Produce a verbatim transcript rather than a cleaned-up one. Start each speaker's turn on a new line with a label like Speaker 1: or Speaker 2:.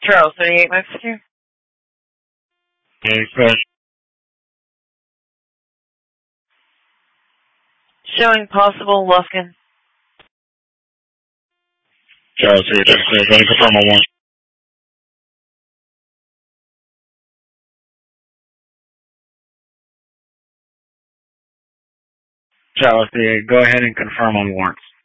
Speaker 1: Charles thirty-eight Mexico.
Speaker 2: Okay, crash.
Speaker 1: Showing possible Lufkin.
Speaker 2: Charles here, just uh, going to confirm on one. Charles, go ahead and confirm on warrants.